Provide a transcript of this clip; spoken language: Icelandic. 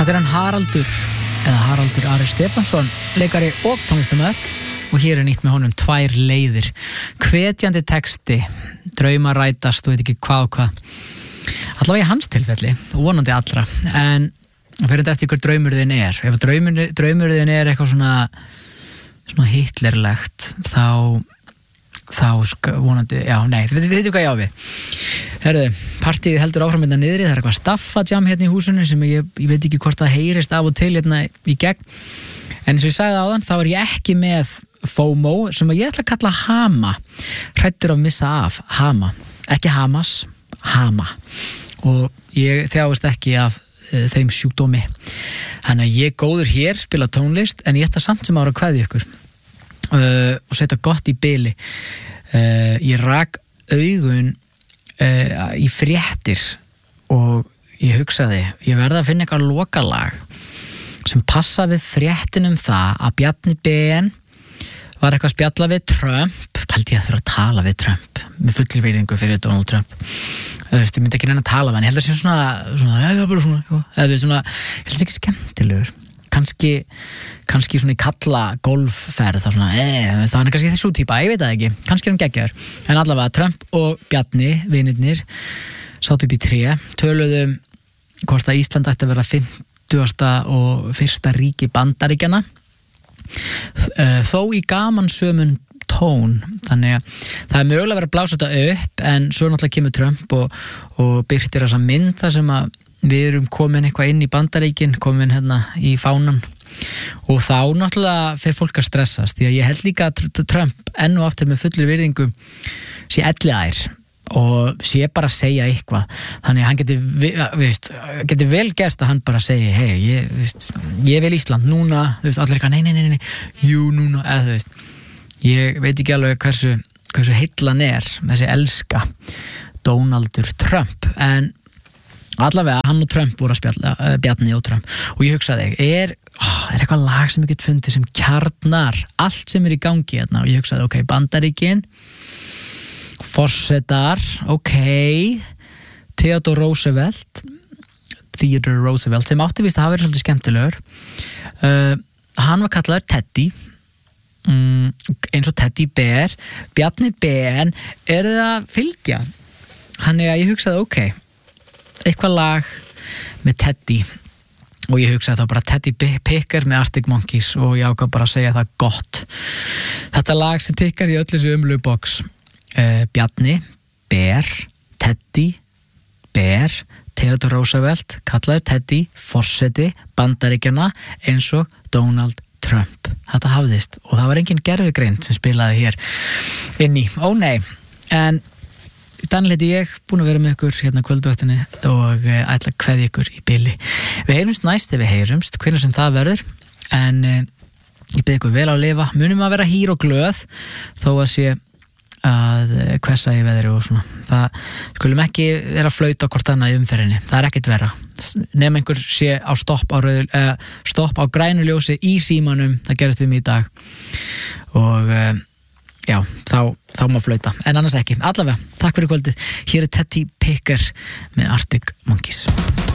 Þetta hann Haraldur Ari Stefánsson, leikari og tónlistarmaður, og hér nýtt með honum Tvær leiðir. Hvetjandi texti, draumar rætast og veit ekki hvað. Allavega í hans tilfelli, vonandi allra, en fyrir þetta eftir hver draumur þinn er. Ef draumur þinn er eitthvað svona hitlerlegt, þá vonandi, þið veitum hvað ég á við. Herðu, partíið heldur áfram hérna niðri, það eitthvað staffajam hérna í húsinu sem ég veit ekki hvort það heyrist af og til hérna í gegn. En eins og ég sagði áðan, þá er ég ekki með FOMO sem ég ætla að kalla hama. Hræddur að missa af, hama. Ekki Hamas, hama. Og ég þjáist ekki af þeim sjúkdómi. Þannig að ég góður hér, spila tónlist, en ég ætla samt sem ára að kveðja ykkur. Og setja gott í bili. Ég rak augun í fréttir og ég hugsaði, ég verða að finna eitthvað lokalag sem passa við fréttinum það að Bjarni Ben var eitthvað að spjalla við Trump. Pældi ég að þurfa að tala við Trump með fullri virðingu fyrir Donald Trump. Ég myndi ekki reyna að tala við hann. Ég held að sé svona ég held ekki skemmtilegur. Kannski svona í kalla golfferð, það var kannski þessu típa, ég veit það ekki, kannski hann geggjaður. En allavega Trump og Bjarni, vinirnir, sátu upp í tré, töluðu hvort að Ísland ætti að vera 50. og 1. ríki Bandaríkjanna, þó í gamansömun tón, þannig að það er mögulega að vera að blása þetta upp, en svo náttúrulega kemur Trump og birtir þessa mynd þar sem að við erum komin eitthvað inn í Bandaríkin, komin hérna í fánan, og þá náttúrulega fer fólk að stressast, því að ég held líka að Trump enn og aftur með fullri virðingu sé elliær og sé bara að segja eitthvað, þannig að hann geti vel gerst að hann bara segi, hei, ég vil Ísland núna, allir eitthvað, nei, jú, núna, eða ég veit ekki alveg hversu heillan er, þessi elska Donaldur Trump, en allavega hann og Trump voru að spjalla, Bjarni og Trump, og ég hugsaði, er eitthvað lag sem ég get fundið sem kjarnar allt sem er í gangi hérna, og ég hugsaði, ok, Bandaríkin, forsetar, ok, Theodore Roosevelt, sem átti víst að hafa verið svolítið skemmtilegur, hann var kallaður Teddy, eins og Teddy Bear, Bjarni Ben, er það að fylgja? Þannig að ég hugsaði, ok, eitthvað lag með Teddy, og ég hugsaði þá bara Teddy Picker með Arctic Monkeys, og ég ákvað bara að segja það gott. Þetta lag sem tikkar í öllu þessu umlögu box, Bjarni Bear, Teddy Bear, Theodore Roosevelt, kallaður Teddy, forseti Bandaríkjanna eins og Donald Trump. Þetta hafðist, og það var engin gervigreind sem spilaði hér inn í. Ó nei, en þannig heiti ég, búin að vera með ykkur hérna kvöldvöktinni og ætla að kveðja ykkur í bili. Við heyrumst næst ef við heyrumst, hvenær sem það verður, en ég bið ykkur vel á að lifa, munum að vera hýr og glöð þó að sé að hvessa í veðri og svona. Það skulum ekki vera að flauta hvort annað í umferðinni, það er ekkert vera. Nefn einhver sé á stopp á grænuljósi í símanum, það gerist við mig í dag, og já, þá má flauta, en annars ekki. Allavega, takk fyrir kvöldið. Hér er Teddy Picker með Arctic Monkeys.